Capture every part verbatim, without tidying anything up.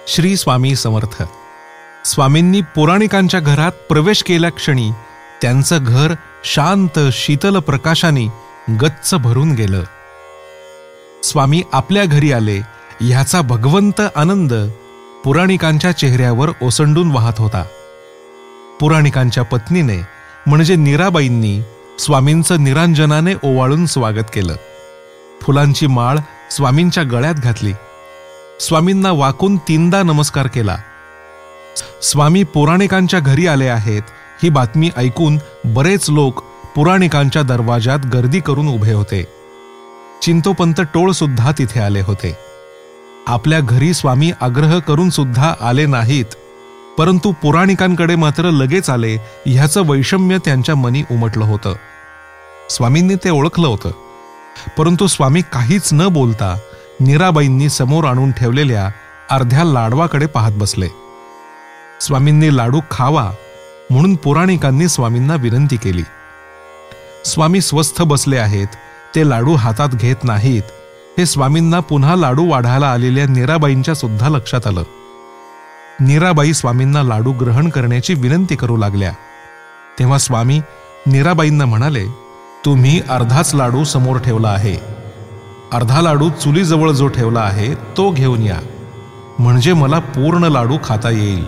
श्री स्वामी समर्थ. स्वामींनी पुराणिकांच्या घरात प्रवेश केल्या क्षणी त्यांचं घर शांत शीतल प्रकाशाने गच्च भरून गेलं. स्वामी आपल्या घरी आले ह्याचा भगवंत आनंद पुराणिकांच्या चेहऱ्यावर ओसंडून वाहत होता. पुराणिकांच्या पत्नीने म्हणजे नीराबाईंनी स्वामींचं निरांजनाने ओवाळून स्वागत केलं. फुलांची माळ स्वामींच्या गळ्यात घातली. स्वामींना वाकून तीनदा नमस्कार केला. स्वामी पुराणिकांच्या घरी आले आहेत ही बातमी ऐकून बरेच लोक पुराणिकांच्या दरवाजात गर्दी करून उभे होते. चिंतोपंत टोळ सुद्धा तिथे आले होते. आपल्या घरी स्वामी आग्रह करून सुद्धा आले नाहीत, परंतु पुराणिकांकडे मात्र लगेच आले ह्याचं वैषम्य त्यांच्या मनी उमटलं होतं. स्वामींनी ते ओळखलं होतं, परंतु स्वामी काहीच न बोलता नीराबाईंनी समोर आणून ठेवलेल्या अर्ध्या लाडवाकडे पाहत बसले. स्वामींनी लाडू खावा म्हणून पुराणिकांनी स्वामींना विनंती केली. स्वामी स्वस्थ बसले आहेत, ते लाडू हातात घेत नाहीत हे स्वामींना पुन्हा लाडू वाढायला आलेल्या नीराबाईंच्या सुद्धा लक्षात आलं. नीराबाई स्वामींना लाडू ग्रहण करण्याची विनंती करू लागल्या. तेव्हा स्वामी नीराबाईंना म्हणाले, तुम्ही अर्धाच लाडू समोर ठेवला आहे, अर्धा लाडू चुलीजवळ जो ठेवला आहे तो घेऊन या, म्हणजे मला पूर्ण लाडू खाता येईल.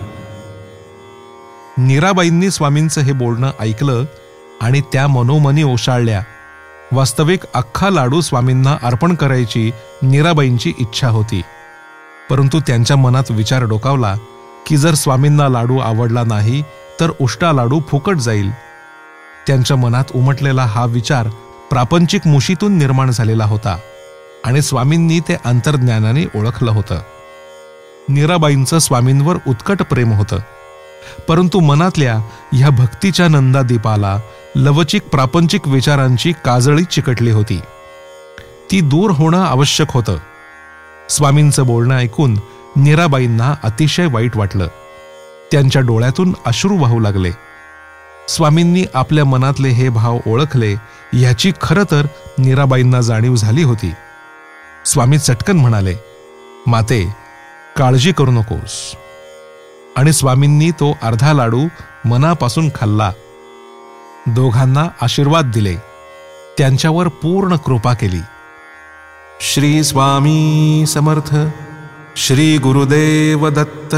नीराबाईंनी स्वामींचं हे बोलणं ऐकलं आणि त्या मनोमनी ओशाळल्या. वास्तविक अख्खा लाडू स्वामींना अर्पण करायची नीराबाईंची इच्छा होती, परंतु त्यांच्या मनात विचार डोकावला की जर स्वामींना लाडू आवडला नाही तर उष्टा लाडू फुकट जाईल. त्यांच्या मनात उमटलेला हा विचार प्रापंचिक मुशीतून निर्माण झालेला होता आणि स्वामींनी ते अंतर्ज्ञानाने ओळखलं होतं. नीराबाईंचं स्वामींवर उत्कट प्रेम होतं, परंतु मनातल्या ह्या भक्तीच्या नंदादीपाला लवचिक प्रापंचिक विचारांची काजळी चिकटली होती. ती दूर होणं आवश्यक होतं. स्वामींचं बोलणं ऐकून नीराबाईंना अतिशय वाईट वाटलं. त्यांच्या डोळ्यातून अश्रू वाहू लागले. स्वामींनी आपल्या मनातले हे भाव ओळखले ह्याची खरं तर नीराबाईंना जाणीव झाली होती. स्वामी चटकन म्हणाले, माते, काळजी करू नकोस. आणि स्वामींनी तो अर्धा लाडू मनापासून खाल्ला. दोघांना आशीर्वाद दिले, त्यांच्यावर पूर्ण कृपा केली. श्री स्वामी समर्थ. श्री गुरुदेव दत्त.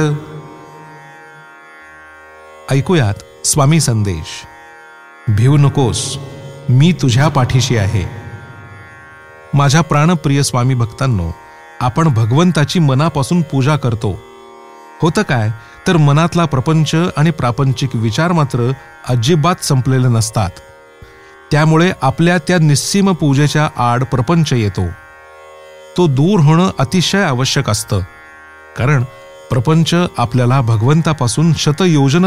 ऐकूयात स्वामी संदेश. भिवू नकोस, मी तुझ्या पाठीशी आहे. माझ्या प्राणप्रिय स्वामी भक्तांनो, आपण भगवंताची मनापासून पूजा करतो. होतं काय तर मनातला प्रपंच आणि प्रापंचिक विचार मात्र अजिबात संपलेले नसतात. त्यामुळे आपल्या त्या निस्सीम पूजेच्या आड प्रपंच येतो. तो दूर होणं अतिशय आवश्यक असतं, कारण प्रपंच आपल्याला भगवंतापासून शतयोजन